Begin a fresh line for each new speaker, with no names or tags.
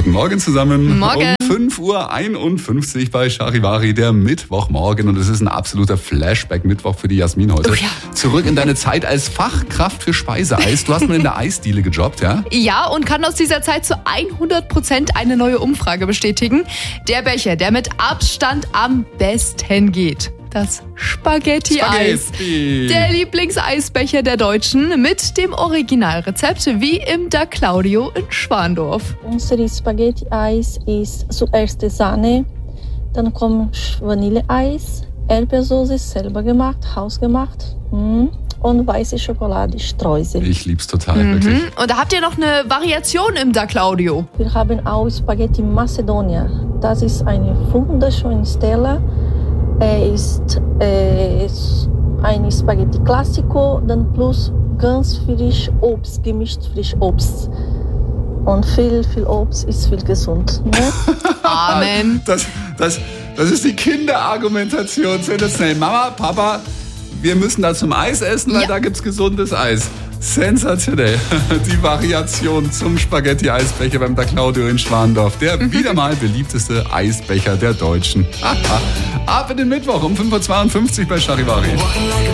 Guten Morgen zusammen.
Morgen.
Um 5.51 Uhr bei Charivari, der Mittwochmorgen. Und es ist ein absoluter Flashback-Mittwoch für die Jasmin heute.
Oh ja.
Zurück in deine Zeit als Fachkraft für Speiseeis. Du hast mal in der Eisdiele gejobbt, ja?
Ja, und kann aus dieser Zeit zu 100% eine neue Umfrage bestätigen. Der Becher, der mit Abstand am besten geht. Das Spaghetti-Eis.
Spaghetti.
Der Lieblingseisbecher der Deutschen mit dem Originalrezept wie im Da Claudio in Schwandorf.
Unser Spaghetti-Eis ist zuerst Sahne, dann kommt Vanilleeis, Erdbeersoße selber gemacht, hausgemacht und weiße Schokolade, Streusel.
Ich lieb's total, wirklich.
Und da habt ihr noch eine Variation im Da Claudio.
Wir haben auch Spaghetti Macedonia. Das ist eine wunderschöne Stelle. Ist ein Spaghetti Classico, dann plus ganz frisch Obst, gemischt frisch Obst. Und viel Obst ist viel gesund. Ne?
Amen.
Das ist die Kinderargumentation. Sensationell. Mama, Papa, wir müssen da zum Eis essen, weil
Ja.
da gibt's gesundes Eis. Sensationell. Die Variation zum Spaghetti-Eisbecher beim Da Claudio in Schwandorf. Der wieder mal beliebteste Eisbecher der Deutschen. Ab in den Mittwoch um 5.52 Uhr bei Charivari.